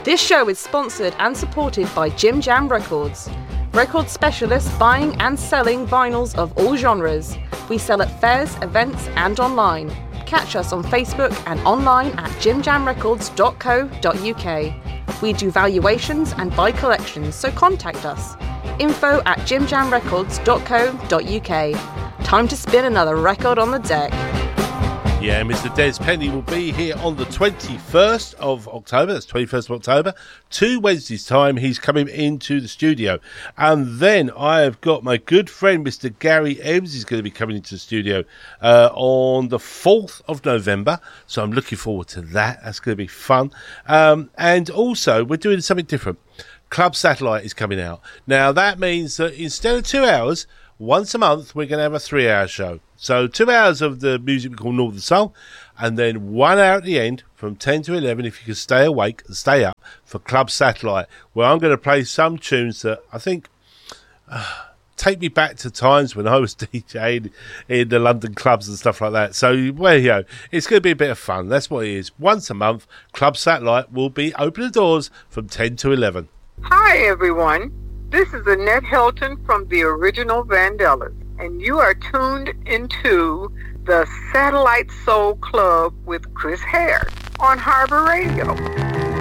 This show is sponsored and supported by Jim Jam Records. Record specialists buying and selling vinyls of all genres. We sell at fairs, events and online. Catch us on Facebook and online at jimjamrecords.co.uk. We do valuations and buy collections, so contact us. info@jimjamrecords.co.uk. Time to spin another record on the deck. Yeah, Mr. Des Penny will be here on the 21st of October. That's 21st of October. 2 Wednesdays' time, he's coming into the studio. And then I have got my good friend, Mr. Gary Ebbs, is going to be coming into the studio on the 4th of November. So I'm looking forward to that. That's going to be fun. And also, we're doing something different. Club Satellite is coming out. Now, that means that instead of 2 hours, once a month, we're going to have a 3-hour show. So 2 hours of the music we call Northern Soul, and then 1 hour at the end from 10 to 11, if you can stay awake and stay up, for Club Satellite, where I'm going to play some tunes that I think take me back to times when I was DJing in the London clubs and stuff like that. So, well, you know, it's going to be a bit of fun. That's what it is. Once a month, Club Satellite will be opening the doors from 10 to 11. Hi, everyone. This is Annette Helton from the Original Vandellas, and you are tuned into the Satellite Soul Club with Chris Hare on Harbor Radio.